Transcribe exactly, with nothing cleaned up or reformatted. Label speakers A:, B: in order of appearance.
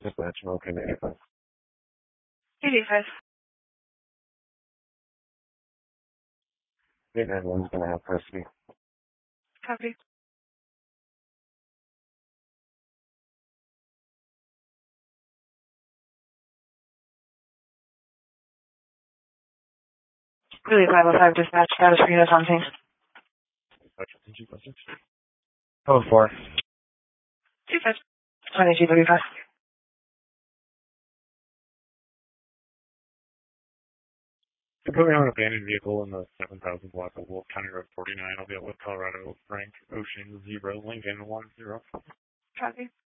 A: Dispatch, okay, eighty-five.
B: eighty-five.
A: eight nine one's gonna have custody.
B: Copy. Really five oh five dispatch status for units on scene.
A: Oh, four.
B: two five. twenty-two thirty-five.
A: You put me on an abandoned vehicle in the seven thousand block of Wolf County Road forty-nine. I'll be at with Colorado, Frank, Ocean, Zero, Lincoln, one zero.
B: Copy.